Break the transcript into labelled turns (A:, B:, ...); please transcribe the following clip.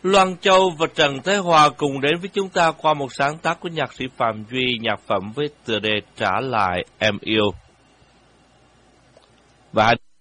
A: Loan Châu và Trần Thế Hòa cùng đến với chúng ta qua một sáng tác của nhạc sĩ Phạm Duy, nhạc phẩm với tựa đề Trả lại em yêu. Và